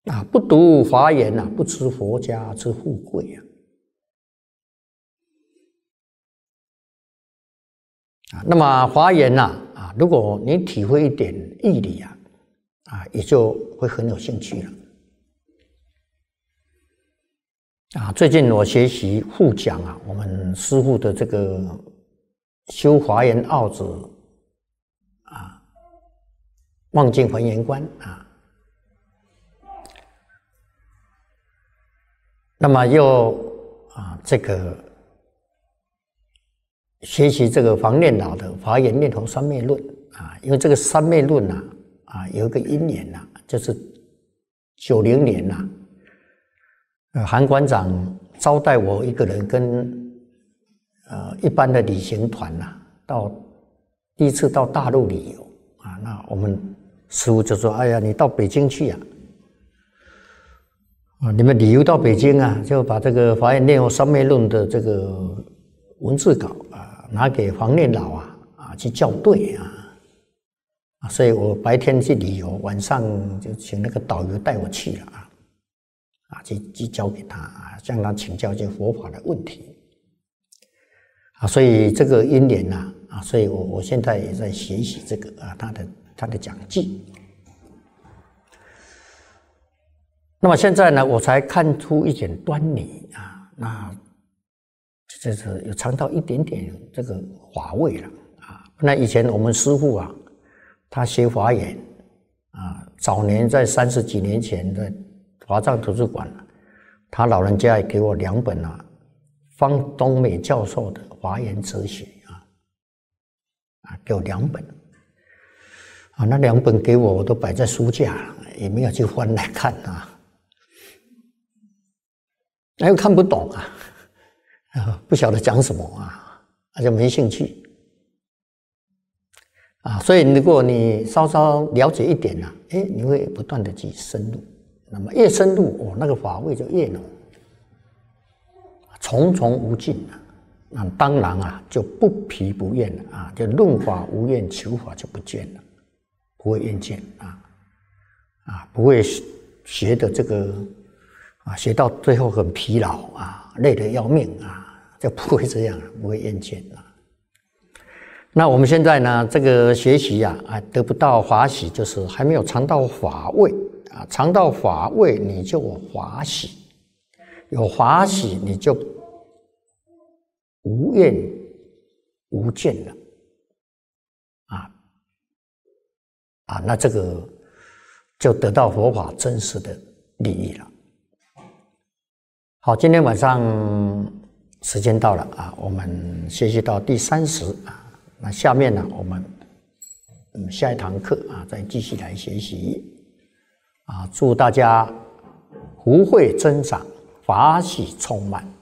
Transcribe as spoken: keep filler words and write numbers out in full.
啊，不读华严啊，不知佛家之富贵啊！啊，那么华严呐，啊，如果你体会一点义理啊，啊，也就会很有兴趣了。啊，最近我学习复讲啊，我们师父的这个修华严奥旨啊，望境还原观啊。那么又啊，这个学习这个黄念老的《华严念佛三昧论》啊，因为这个三昧论呐啊有一个因缘呐，就是九零年呐，呃，韩馆长招待我一个人跟呃一般的旅行团呐，到第一次到大陆旅游啊，那我们师父就说：“哎呀，你到北京去呀。”啊，你们旅游到北京啊，就把这个《华严念佛三昧论》的这个文字稿啊，拿给黄念老啊啊去校对啊，啊，所以我白天去旅游，晚上就请那个导游带我去了啊，啊，去去教给他啊，向他请教一些佛法的问题啊，所以这个因缘呐啊，所以我我现在也在学习这个啊，他的他的讲记。那么现在呢，我才看出一点端倪啊，那这是有尝到一点点这个法味了啊。那以前我们师父啊，他学华严啊，早年在三十几年前的华藏图书馆，他老人家也给我两本啊，方东美教授的《华严哲学》啊，啊，给我两本啊，那两本给我，我都摆在书架，也没有去翻来看啊。那又看不懂啊，啊，不晓得讲什么啊，那就没兴趣啊。所以如果你稍稍了解一点啊，哎，你会不断的去深入，那么越深入，哦，那个法味就越浓，重重无尽啊。那当然啊，就不疲不厌了啊，就论法无厌，求法就不倦了，不会厌倦啊，啊，不会学的这个。啊，学到最后很疲劳啊，累得要命啊，就不会这样，不会厌倦啊。那我们现在呢，这个学习呀，啊，得不到法喜，就是还没有尝到法味啊。尝到法味，你就有法喜，有法喜，你就无厌无倦了啊啊，那这个就得到佛法真实的利益了。好，今天晚上时间到了啊，我们学习到第三十啊，那下面呢，我们嗯下一堂课啊，再继续来学习啊，祝大家福慧增长，法喜充满。